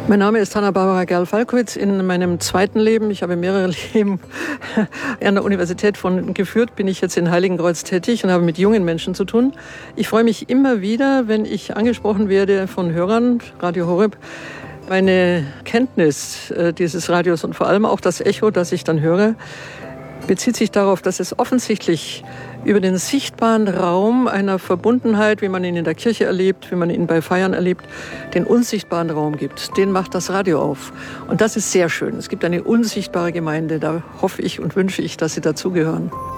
Mein Name ist Hanna-Barbara Gerl-Falkowitz. In meinem zweiten Leben, ich habe mehrere Leben an der Universität geführt, bin ich jetzt in Heiligenkreuz tätig und habe mit jungen Menschen zu tun. Ich freue mich immer wieder, wenn ich angesprochen werde von Hörern, Radio Horeb. Meine Kenntnis dieses Radios und vor allem auch das Echo, das ich dann höre, bezieht sich darauf, dass es offensichtlich über den sichtbaren Raum einer Verbundenheit, wie man ihn in der Kirche erlebt, wie man ihn bei Feiern erlebt, den unsichtbaren Raum gibt. Den macht das Radio auf. Und das ist sehr schön. Es gibt eine unsichtbare Gemeinde. Da hoffe ich und wünsche ich, dass Sie dazugehören.